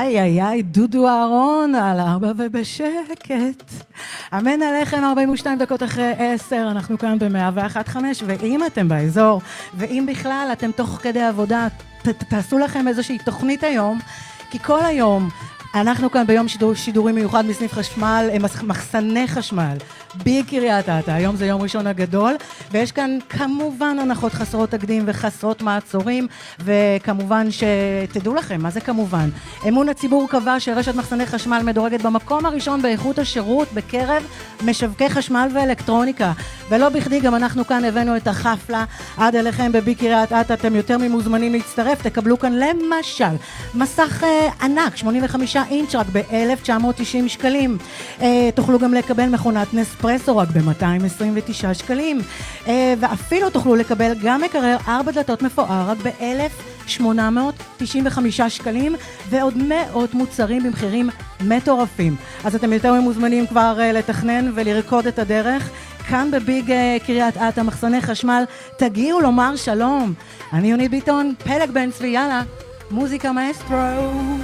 איי איי איי, דודו אהרון על 4 ובשקט. אמן עליכם, 42 דקות אחרי 10, אנחנו כאן ב-101.5, ואם אתם באזור, ואם בכלל אתם תוך כדי עבודה, תעשו לכם איזושהי תוכנית היום, כי כל היום אנחנו כאן ביום שידורי מיוחד מסניף חשמל, מחסני חשמל, בקריית אתא. היום זה יום ראשון הגדול, ויש כאן כמובן הנחות חסרות תקדים וחסרות מעצורים, וכמובן שתדעו לכם, מה זה כמובן? אמון הציבור קבע שרשת מחסני חשמל מדורגת במקום הראשון באיכות השירות בקרב משווקי חשמל ואלקטרוניקה, ולא בכדי גם אנחנו כאן הבאנו את החפלה עד אליכם בקריית אתא. אתם יותר ממוזמנים להצטרף, תקבלו כאן למשל מסך ענק 85 אינץ' רק ב-1,990 שקלים, תוכלו גם לקבל מכונת נספרסו רק ב-229 שקלים, ואפילו תוכלו לקבל גם מקרר 4 דלתות מפואר רק ב-1,895 שקלים, ועוד מאות מוצרים במחירים מטורפים. אז אתם יותר מוזמנים כבר לתכנן ולרקוד את הדרך כאן בביג קריית אתא, מחסני חשמל. תגיעו לומר שלום. אני יונית ביטון, פלג בן צבי, יאללה, מוזיקה מאסטרו.